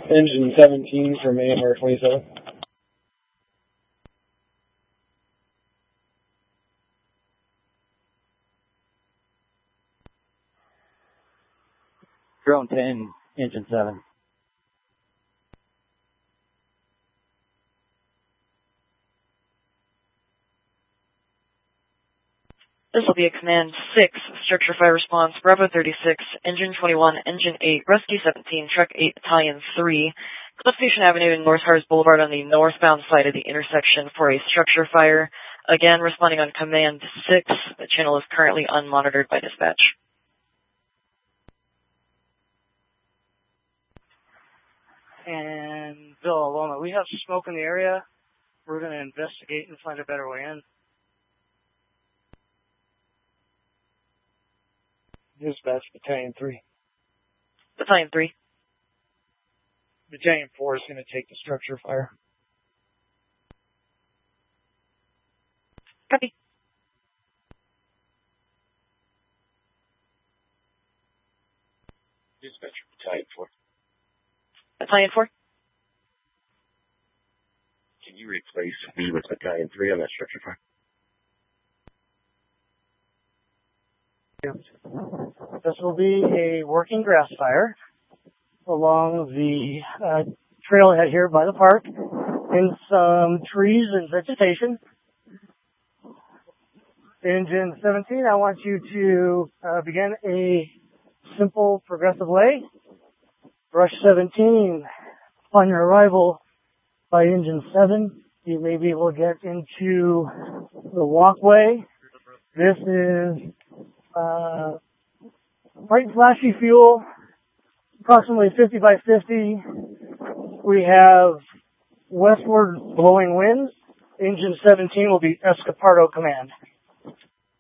Engine 17 from AMR 27. Drone 10, Engine 7. This will be a Command 6, Structure Fire Response, Bravo 36, Engine 21, Engine 8, Rescue 17, Truck 8, Battalion 3, Cliff Station Avenue and North Harris Boulevard on the northbound side of the intersection for a structure fire. Again, responding on Command 6. The channel is currently unmonitored by dispatch. And Bill Aloma, we have smoke in the area. We're going to investigate and find a better way in. Dispatch Battalion 3. Battalion 3. Battalion 4 is going to take the structure fire. Copy. Dispatch Battalion 4. Battalion 4. Can you replace me with Battalion 3 on that structure fire? This will be a working grass fire along the trailhead here by the park in some trees and vegetation. Engine 17, I want you to begin a simple progressive lay. Brush 17, upon your arrival by engine 7, you may be able to get into the walkway. This is bright flashy fuel, approximately 50 by 50. We have westward blowing winds. Engine 17 will be Escapardo command.